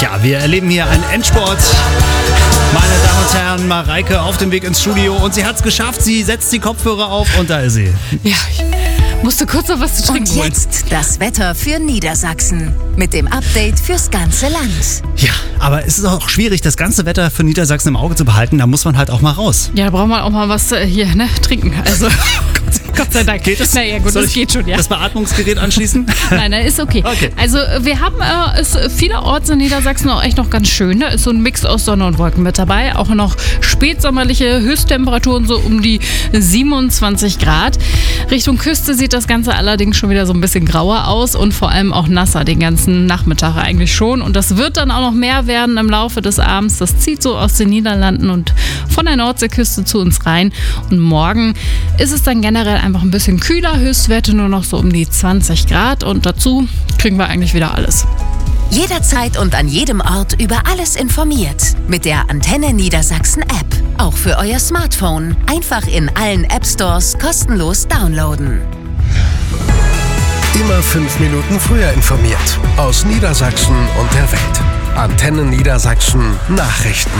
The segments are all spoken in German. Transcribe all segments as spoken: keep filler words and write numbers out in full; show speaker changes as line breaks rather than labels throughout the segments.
Ja, wir erleben hier einen Endsport. Meine Damen und Herren, Mareike auf dem Weg ins Studio und sie hat es geschafft. Sie setzt die Kopfhörer auf und da ist sie.
Ja, ich musste kurz noch was zu trinken
Und
holen.
jetzt das Wetter für Niedersachsen mit dem Update fürs ganze Land.
Ja, aber es ist auch schwierig, das ganze Wetter für Niedersachsen im Auge zu behalten. Da muss man halt auch mal raus.
Ja, da braucht man auch mal was äh, hier, ne, trinken. Also, Gott sei Dank.
Geht es?
Naja, gut,
Soll
das
ich
geht schon, ja.
das Beatmungsgerät anschließen?
Nein, nein, ist okay.
Okay.
Also wir haben äh, es vielerorts in Niedersachsen auch echt noch ganz schön. Da ist so ein Mix aus Sonne und Wolken mit dabei. Auch noch spätsommerliche Höchsttemperaturen so um die siebenundzwanzig Grad. Richtung Küste sieht das Ganze allerdings schon wieder so ein bisschen grauer aus und vor allem auch nasser den ganzen Nachmittag eigentlich schon. Und das wird dann auch noch mehr werden im Laufe des Abends. Das zieht so aus den Niederlanden und von der Nordseeküste zu uns rein. Und morgen ist es dann generell einfach ein bisschen kühler. Höchstwerte nur noch so um die zwanzig Grad und dazu kriegen wir eigentlich wieder alles.
Jederzeit und an jedem Ort über alles informiert. Mit der Antenne Niedersachsen App. Auch für euer Smartphone. Einfach in allen App Stores kostenlos downloaden.
Immer fünf Minuten früher informiert. Aus Niedersachsen und der Welt. Antenne Niedersachsen Nachrichten.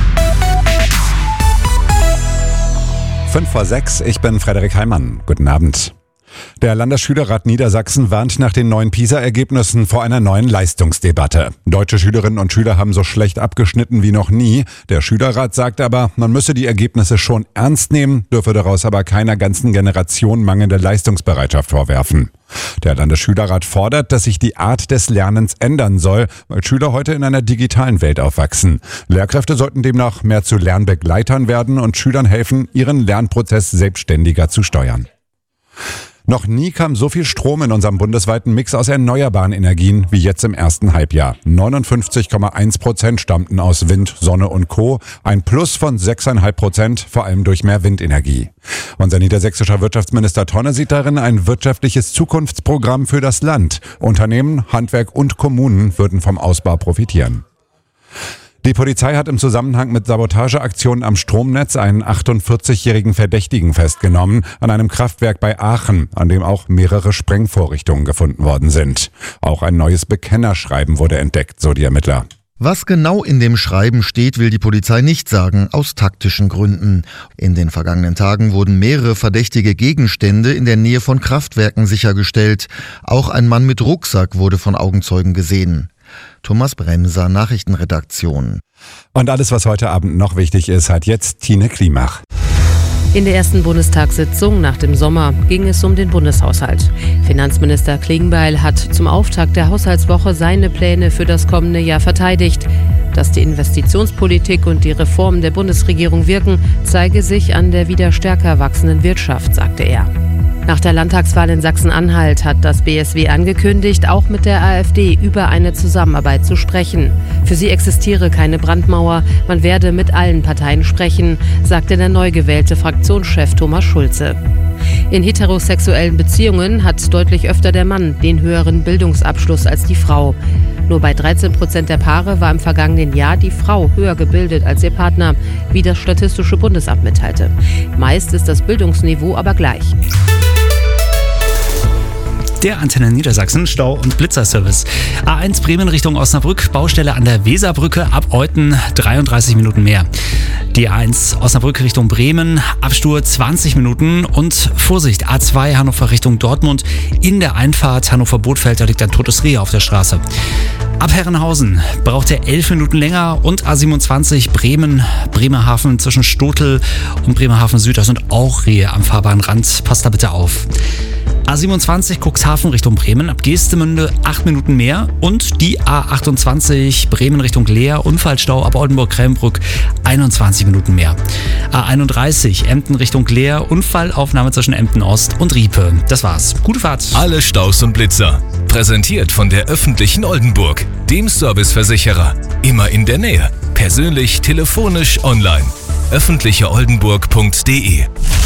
Fünf vor sechs, ich bin Frederik Heimann. Guten Abend. Der Landesschülerrat Niedersachsen warnt nach den neuen PISA-Ergebnissen vor einer neuen Leistungsdebatte. Deutsche Schülerinnen und Schüler haben so schlecht abgeschnitten wie noch nie. Der Schülerrat sagt aber, man müsse die Ergebnisse schon ernst nehmen, dürfe daraus aber keiner ganzen Generation mangelnde Leistungsbereitschaft vorwerfen. Der Landesschülerrat fordert, dass sich die Art des Lernens ändern soll, weil Schüler heute in einer digitalen Welt aufwachsen. Lehrkräfte sollten demnach mehr zu Lernbegleitern werden und Schülern helfen, ihren Lernprozess selbstständiger zu steuern. Noch nie kam so viel Strom in unserem bundesweiten Mix aus erneuerbaren Energien wie jetzt im ersten Halbjahr. neunundfünfzig Komma eins Prozent stammten aus Wind, Sonne und Co. Ein Plus von sechs Komma fünf Prozent, vor allem durch mehr Windenergie. Unser niedersächsischer Wirtschaftsminister Tonne sieht darin ein wirtschaftliches Zukunftsprogramm für das Land. Unternehmen, Handwerk und Kommunen würden vom Ausbau profitieren. Die Polizei hat im Zusammenhang mit Sabotageaktionen am Stromnetz einen achtundvierzigjährigen Verdächtigen festgenommen an einem Kraftwerk bei Aachen, an dem auch mehrere Sprengvorrichtungen gefunden worden sind. Auch ein neues Bekennerschreiben wurde entdeckt, so die Ermittler.
Was genau in dem Schreiben steht, will die Polizei nicht sagen, aus taktischen Gründen. In den vergangenen Tagen wurden mehrere verdächtige Gegenstände in der Nähe von Kraftwerken sichergestellt. Auch ein Mann mit Rucksack wurde von Augenzeugen gesehen. Thomas Bremser, Nachrichtenredaktion.
Und alles, was heute Abend noch wichtig ist, hat jetzt Tine Klimach.
In der ersten Bundestagssitzung nach dem Sommer ging es um den Bundeshaushalt. Finanzminister Klingbeil hat zum Auftakt der Haushaltswoche seine Pläne für das kommende Jahr verteidigt. Dass die Investitionspolitik und die Reformen der Bundesregierung wirken, zeige sich an der wieder stärker wachsenden Wirtschaft, sagte er. Nach der Landtagswahl in Sachsen-Anhalt hat das B S W angekündigt, auch mit der AfD über eine Zusammenarbeit zu sprechen. Für sie existiere keine Brandmauer, man werde mit allen Parteien sprechen, sagte der neu gewählte Fraktionschef Thomas Schulze. In heterosexuellen Beziehungen hat deutlich öfter der Mann den höheren Bildungsabschluss als die Frau. Nur bei dreizehn Prozent der Paare war im vergangenen Jahr die Frau höher gebildet als ihr Partner, wie das Statistische Bundesamt mitteilte. Meist ist das Bildungsniveau aber gleich.
Der Antenne Niedersachsen Stau- und Blitzerservice. A eins Bremen Richtung Osnabrück, Baustelle an der Weserbrücke, ab Euten dreiunddreißig Minuten mehr. Die A eins Osnabrück Richtung Bremen, Absturz zwanzig Minuten und Vorsicht, A zwei Hannover Richtung Dortmund, in der Einfahrt Hannover-Bothfeld, da liegt ein totes Reh auf der Straße. Ab Herrenhausen braucht er elf Minuten länger und A siebenundzwanzig Bremen, Bremerhaven zwischen Stotel und Bremerhaven Süd, da sind auch Rehe am Fahrbahnrand, passt da bitte auf. A siebenundzwanzig Cuxhaven Richtung Bremen, ab Geestemünde acht Minuten mehr und die A achtundzwanzig Bremen Richtung Leer, Unfallstau ab Oldenburg-Krähenbrück einundzwanzig Minuten mehr. A einunddreißig Emden Richtung Leer, Unfallaufnahme zwischen Emden Ost und Riepe. Das war's. Gute Fahrt.
Alle Staus und Blitzer. Präsentiert von der öffentlichen Oldenburg, dem Serviceversicherer. Immer in der Nähe. Persönlich, telefonisch, online. öffentliche oldenburg punkt de.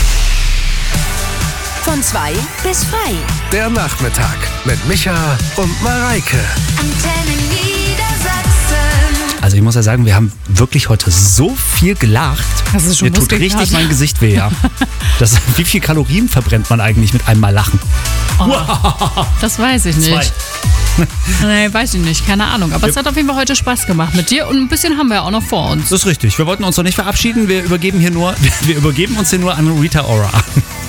Von zwei bis frei.
Der Nachmittag mit Micha und Mareike.
Antenne Niedersachsen.
Also ich muss ja sagen, wir haben wirklich heute so viel gelacht.
Hast du schon
Mir tut richtig
gehabt?
mein Gesicht weh, ja. Das, wie viel Kalorien verbrennt man eigentlich mit einmal Lachen?
Oh, das weiß ich nicht.
Zwei.
Nee, weiß ich nicht, keine Ahnung. Aber es hat auf jeden Fall heute Spaß gemacht mit dir und ein bisschen haben wir ja auch noch vor uns.
Das ist richtig. Wir wollten uns noch nicht verabschieden. Wir übergeben hier nur, wir übergeben uns hier nur an Rita Ora.